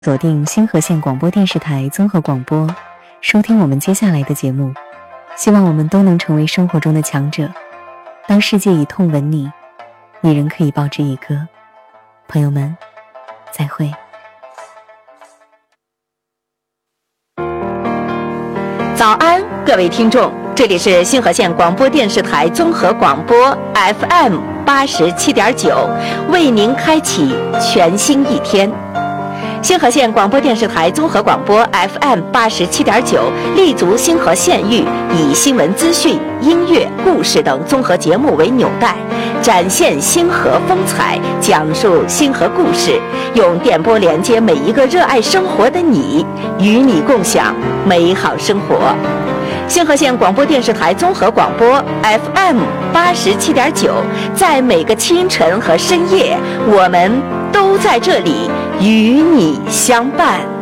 锁定新河县广播电视台综合广播，收听我们接下来的节目。希望我们都能成为生活中的强者。当世界以痛吻你，你仍可以报之以歌。朋友们，再会。 早安，各位听众，这里是新河县广播电视台综合广播 FM87.9，为您开启全新一天。新河县广播电视台综合广播 FM87.9 立足新河县域，以新闻资讯、音乐、故事等综合节目为纽带，展现新河风采，讲述新河故事，用电波连接每一个热爱生活的你，与你共享美好生活。新河县广播电视台综合广播 FM87.9，在每个清晨和深夜，我们都在这里与你相伴。